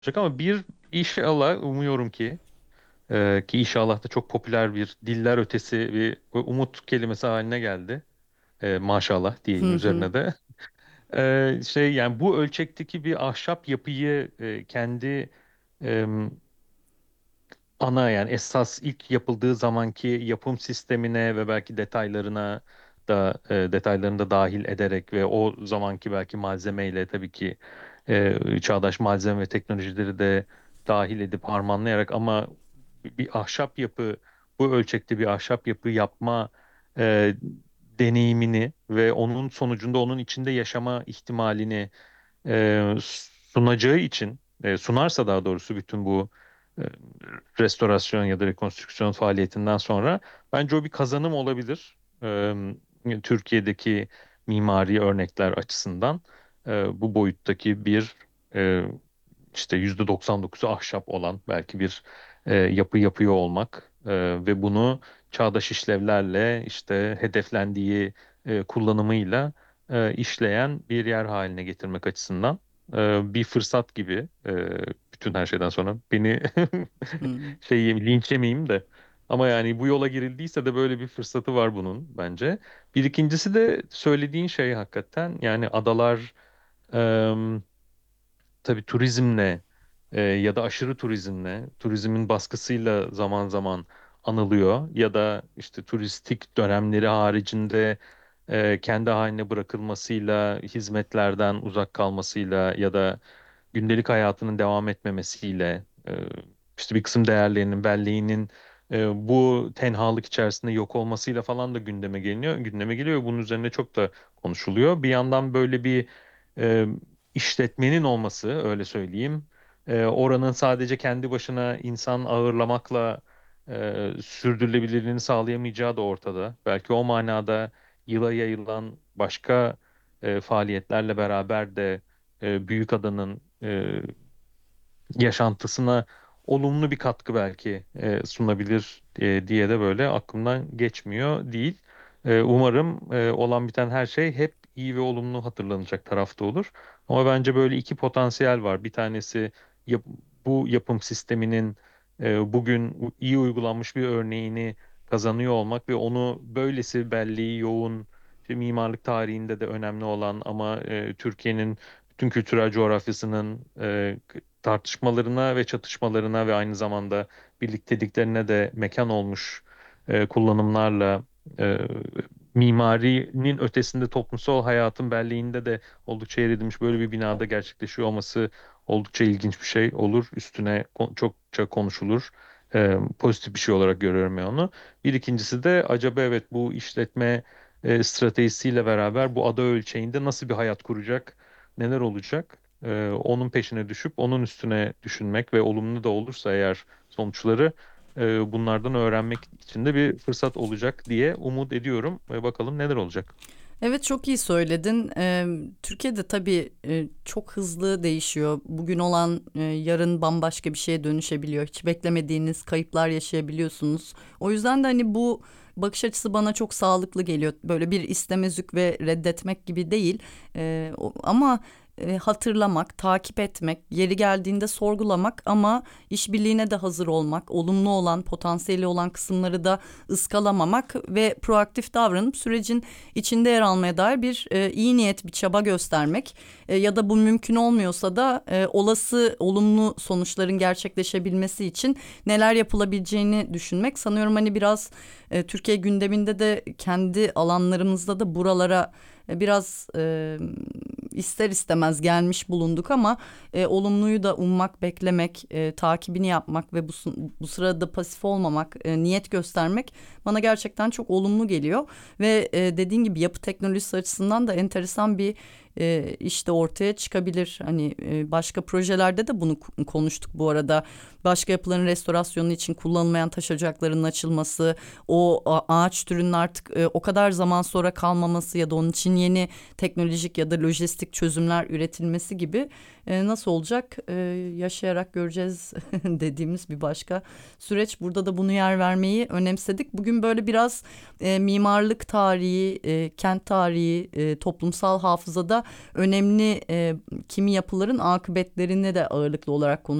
ama bir inşallah umuyorum ki inşallah da çok popüler bir diller ötesi bir umut kelimesi haline geldi. Maşallah diyeyim Hı hı. üzerine de. Yani bu ölçekteki bir ahşap yapıyı kendi ana yani esas ilk yapıldığı zamanki yapım sistemine ve belki detaylarını da dahil ederek ve o zamanki belki malzemeyle tabii ki çağdaş malzeme ve teknolojileri de dahil edip harmanlayarak ama bir ahşap yapı bu ölçekte bir ahşap yapı yapma e, deneyimini ve onun sonucunda onun içinde yaşama ihtimalini sunacağı için sunarsa daha doğrusu bütün bu e, restorasyon ya da rekonstrüksiyon faaliyetinden sonra bence o bir kazanım olabilir. Türkiye'deki mimari örnekler açısından bu boyuttaki bir e, işte %99'u ahşap olan belki bir yapı yapıyor olmak ve bunu çağdaş işlevlerle işte hedeflendiği kullanımıyla işleyen bir yer haline getirmek açısından bir fırsat gibi bütün her şeyden sonra beni Hı. linç yemeyeyim de ama yani bu yola girildiyse de böyle bir fırsatı var bunun bence. Bir ikincisi de söylediğin şey hakikaten yani adalar tabii turizmle ya da aşırı turizmle, turizmin baskısıyla zaman zaman anılıyor ya da işte turistik dönemleri haricinde kendi haline bırakılmasıyla, hizmetlerden uzak kalmasıyla ya da gündelik hayatının devam etmemesiyle, işte bir kısım değerlerinin, belleğinin bu tenhalık içerisinde yok olmasıyla falan da gündeme geliyor. Bunun üzerine çok da konuşuluyor. Bir yandan böyle bir e, işletmenin olması, öyle söyleyeyim. Oranın sadece kendi başına insan ağırlamakla sürdürülebilirliğini sağlayamayacağı da ortada. Belki o manada yıla yayılan başka faaliyetlerle beraber de Büyükada'nın yaşantısına olumlu bir katkı belki sunabilir diye de böyle aklımdan geçmiyor değil. Umarım olan biten her şey hep iyi ve olumlu hatırlanacak tarafta olur. Ama bence böyle iki potansiyel var. Bir tanesi yap- bu yapım sisteminin bugün iyi uygulanmış bir örneğini kazanıyor olmak ve onu böylesi belleği yoğun işte mimarlık tarihinde de önemli olan ama Türkiye'nin bütün kültürel coğrafyasının tartışmalarına ve çatışmalarına ve aynı zamanda birlikteliklerine de mekan olmuş kullanımlarla e, mimarinin ötesinde toplumsal hayatın belleğinde de oldukça yer edinmiş böyle bir binada gerçekleşiyor olması oldukça ilginç bir şey olur. Üstüne çokça konuşulur. Pozitif bir şey olarak görüyorum ben onu. Bir ikincisi de acaba evet bu işletme stratejisiyle beraber bu ada ölçeğinde nasıl bir hayat kuracak, neler olacak? Onun peşine düşüp onun üstüne düşünmek ve olumlu da olursa eğer sonuçları bunlardan öğrenmek için de bir fırsat olacak diye umut ediyorum. Ve bakalım neler olacak. Evet, çok iyi söyledin. Türkiye'de tabii çok hızlı değişiyor. Bugün olan yarın bambaşka bir şeye dönüşebiliyor. Hiç beklemediğiniz kayıplar yaşayabiliyorsunuz. O yüzden de hani bu bakış açısı bana çok sağlıklı geliyor. Böyle bir istemezlik ve reddetmek gibi değil. Ama hatırlamak, takip etmek, yeri geldiğinde sorgulamak ama işbirliğine de hazır olmak, olumlu olan, potansiyeli olan kısımları da ıskalamamak ve proaktif davranıp sürecin içinde yer almaya dair bir iyi niyet, bir çaba göstermek ya da bu mümkün olmuyorsa da olası olumlu sonuçların gerçekleşebilmesi için neler yapılabileceğini düşünmek. Sanıyorum hani biraz Türkiye gündeminde de kendi alanlarımızda da buralara biraz ister istemez gelmiş bulunduk ama olumluyu da ummak, beklemek, takibini yapmak ve bu sırada pasif olmamak, niyet göstermek bana gerçekten çok olumlu geliyor. Ve dediğin gibi yapı teknolojisi açısından da enteresan bir işte ortaya çıkabilir. Hani başka projelerde de bunu konuştuk bu arada. Başka yapıların restorasyonu için kullanılmayan taş ocaklarının açılması, o ağaç türünün artık o kadar zaman sonra kalmaması ya da onun için yeni teknolojik ya da lojistik çözümler üretilmesi gibi Nasıl olacak? Yaşayarak göreceğiz dediğimiz bir başka süreç. Burada da bunu yer vermeyi önemsedik. Bugün böyle biraz mimarlık tarihi, kent tarihi, toplumsal hafızada önemli kimi yapıların akıbetlerine de ağırlıklı olarak konuştuk.